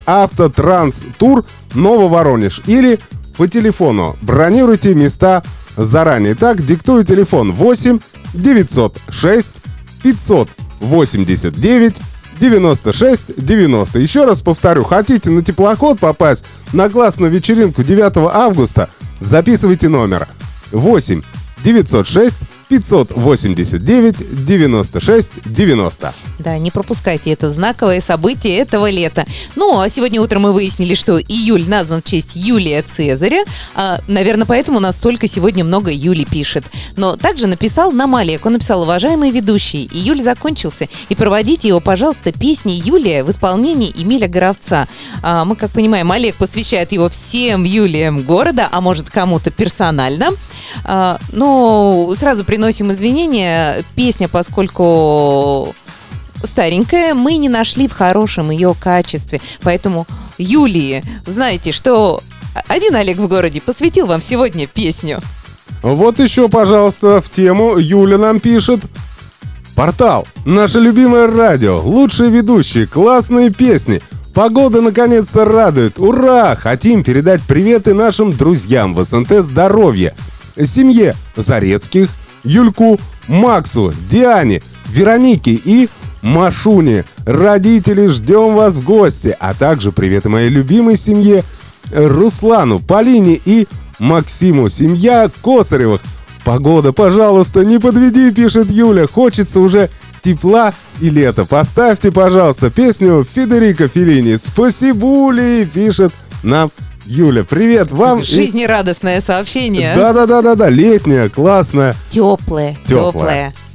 Автотранс Тур Нововоронеж. Или по телефону. Бронируйте места заранее. Так, диктую телефон 8 906 589 96 90. Еще раз повторю, хотите на теплоход попасть на классную вечеринку 9 августа, записывайте номер 8 906 589 96 90. Да, не пропускайте это знаковое событие этого лета. Ну, а сегодня утром мы выяснили, что июль назван в честь Юлия Цезаря. Наверное, поэтому у нас столько сегодня много Юли пишет. Но также написал нам Олег. Он написал: уважаемые ведущие, июль закончился. И проводите его, пожалуйста, песни Юлия в исполнении Эмиля Горовца. Мы, как понимаем, Олег посвящает его всем Юлиям города, а может, кому-то персонально. Но сразу приносим извинения. Песня, поскольку старенькая, мы не нашли в хорошем ее качестве. Поэтому, Юлии, знаете, что один Олег в городе посвятил вам сегодня песню. Вот еще, пожалуйста, в тему Юля нам пишет. Портал. Наше любимое радио. Лучшие ведущие. Классные песни. Погода наконец-то радует. Ура! Хотим передать приветы нашим друзьям в СНТ «Здоровье». Семье Зарецких, Юльку, Максу, Диане, Веронике и Машуне. Родители, ждем вас в гости. А также приветы моей любимой семье Руслану, Полине и Максиму. Семья Косаревых. Погода, пожалуйста, не подведи, пишет Юля. Хочется уже тепла и лета. Поставьте, пожалуйста, песню Федерико Феллини «Спасибули», пишет нам Юля. Привет вам. Жизнерадостное сообщение. Да, летняя, классная. Теплое.